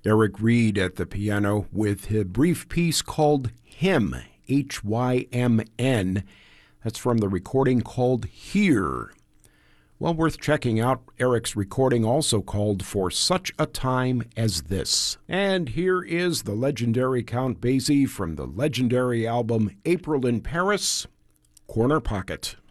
Eric Reed at the piano with a brief piece called Hymn, Hymn. That's from the recording called Here. Well worth checking out Eric's recording, also called For Such a Time as This. And here is the legendary Count Basie from the legendary album April in Paris, Corner Pocket.